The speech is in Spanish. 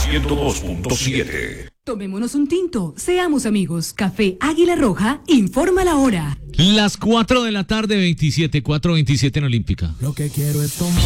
102.7. Tomémonos un tinto, seamos amigos. Café Águila Roja informa la hora. Las 4 de la tarde, 4:27 en Olímpica. Lo que quiero es tomar.